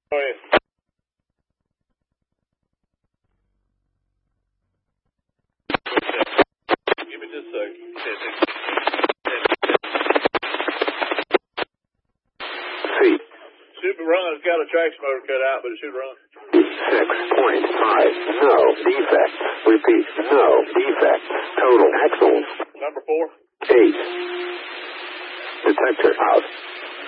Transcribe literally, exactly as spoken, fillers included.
Go ahead. Give me just a second. C. Super run's got a traction motor cut out, but it should run. six point five. No defect. Repeat. No defect. Total axles. Number four. eight. Detector out.